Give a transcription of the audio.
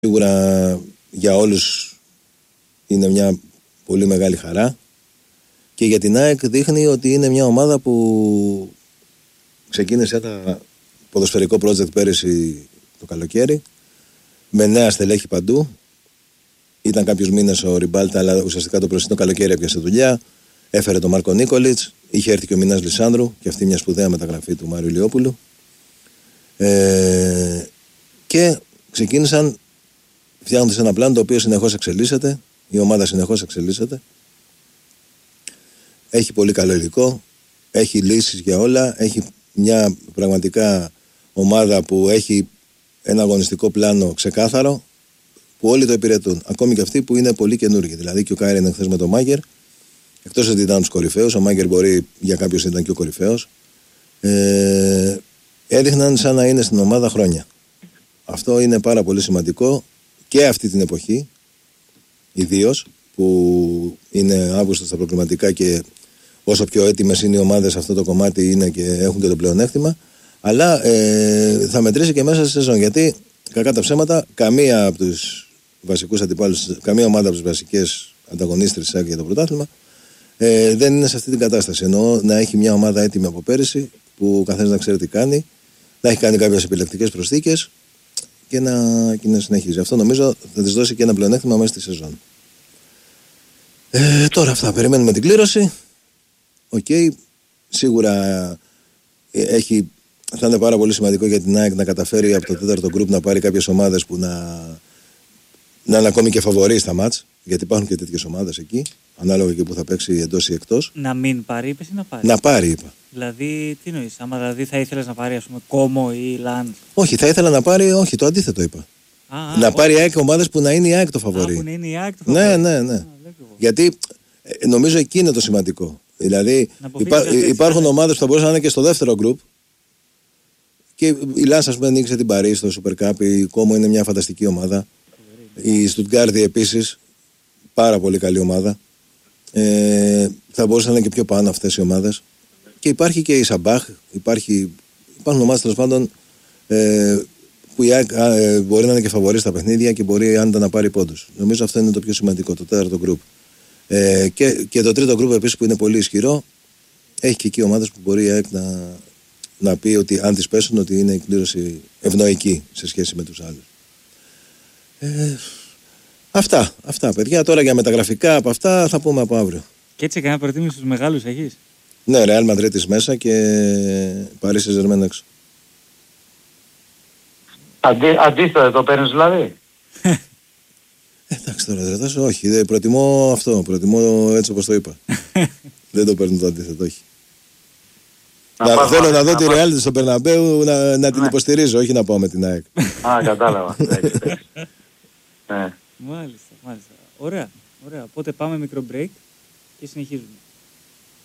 Σίγουρα για όλους είναι μια πολύ μεγάλη χαρά και για την ΑΕΚ δείχνει ότι είναι μια ομάδα που ξεκίνησε ένα ποδοσφαιρικό project πέρυσι το καλοκαίρι με νέα στελέχη παντού. Ήταν κάποιους μήνες ο Ριμπάλτα, αλλά ουσιαστικά το προσιτό καλοκαίρι έπιασε δουλειά. Έφερε τον Μάρκο Νίκολιτς, είχε έρθει και ο Μινάς Λισάνδρου και αυτή μια σπουδαία μεταγραφή του Μάριου Ηλιόπουλου. Και ξεκίνησαν φτιάχνοντας ένα πλάνο το οποίο συνεχώς εξελίσσεται. Η ομάδα συνεχώς εξελίσσεται. Έχει πολύ καλό υλικό, έχει λύσεις για όλα, έχει μια πραγματικά ομάδα που έχει ένα αγωνιστικό πλάνο ξεκάθαρο που όλοι το υπηρετούν. Ακόμη και αυτοί που είναι πολύ καινούργοι. Δηλαδή και ο Κάιρ είναι χθες με τον Μάγκερ. Εκτός ότι ήταν τους κορυφαίους, ο Μάγκερ μπορεί για κάποιους ήταν και ο κορυφαίος. Έδειχναν σαν να είναι στην ομάδα χρόνια. Αυτό είναι πάρα πολύ σημαντικό και αυτή την εποχή, ιδίως που είναι Αύγουστο στα προκριματικά και όσο πιο έτοιμες είναι οι ομάδες σε αυτό το κομμάτι είναι και έχουν και το πλεονέκτημα. Αλλά θα μετρήσει και μέσα στη σεζόν. Γιατί κακά τα ψέματα, καμία από τους βασικούς αντιπάλους, καμία ομάδα από τις βασικές ανταγωνίστρες της ΑΕΚ για το πρωτάθλημα δεν είναι σε αυτή την κατάσταση. Εννοώ να έχει μια ομάδα έτοιμη από πέρυσι που ο καθένας να ξέρει τι κάνει, να έχει κάνει κάποιες επιλεκτικές προσθήκες και να συνεχίζει. Αυτό νομίζω θα της δώσει και ένα πλεονέκτημα μέσα στη σεζόν. Τώρα αυτά, περιμένουμε την κλήρωση. Σίγουρα θα είναι πάρα πολύ σημαντικό για την ΑΕΚ να καταφέρει από το τέταρτο γκρουπ να πάρει κάποιες ομάδες που να είναι ακόμη και φαβορί στα μάτς. Γιατί υπάρχουν και τέτοιες ομάδες εκεί, ανάλογα και που θα παίξει εντός ή εκτός. Να μην πάρει, είπες, ή να πάρει? Να πάρει, είπα. Δηλαδή, τι νοείς, άμα δηλαδή θα ήθελες να πάρει, ας πούμε, Κόμο ή Λαντ? Όχι, θα ήθελα να πάρει, όχι, το αντίθετο είπα. Να πάρει η ΑΕΚ ομάδες που να είναι η ΑΕΚ το φαβορί. Που να είναι η ΑΕΚ το φαβορί. Ναι. Γιατί νομίζω εκεί είναι το σημαντικό. Δηλαδή, υπάρχουν ομάδες που θα μπορούσαν να είναι και στο δεύτερο γκρουπ. Και η Λανς, ας πούμε, ανοίξει την Παρί στο Super Cup. Η Κόμο είναι μια φανταστική ομάδα. Η Στουτγκάρδη επίσης, πάρα πολύ καλή ομάδα. Θα μπορούσαν να είναι και πιο πάνω αυτές οι ομάδες. Και υπάρχει και η Σαμπάχ. Υπάρχουν ομάδες τέλος πάντων που η ΑΕΚ μπορεί να είναι και φαβορί στα παιχνίδια και μπορεί άνετα να πάρει πόντους. Νομίζω αυτό είναι το πιο σημαντικό, το τέταρτο γκρουπ. Και το τρίτο γκρουπ επίσης που είναι πολύ ισχυρό, έχει και εκεί ομάδες που μπορεί η ΑΕΚ να πει ότι αν τις πέσουν ότι είναι η κλήρωση ευνοϊκή σε σχέση με τους άλλους. Αυτά παιδιά. Τώρα για μεταγραφικά από αυτά θα πούμε από αύριο. Και έτσι κανένα προτίμηση στους μεγάλους έχεις? Ναι, Ρεάλ Μαδρίτης μέσα και Παρί Σεν-Ζερμέν έξω. Αντίθετα το παίρνεις δηλαδή? Εντάξει τώρα δρετάς, όχι. Προτιμώ αυτό. Προτιμώ έτσι όπως το είπα. Δεν το παίρνω το αντίθετο, όχι. Θέλω να δω τη Ρεάλ στον Περναμπέου να την υποστηρίζω, όχι να πάω με την ΑΕΚ. Κατάλαβα. Μάλιστα. Ωραία. Οπότε πάμε μικρό break και συνεχίζουμε.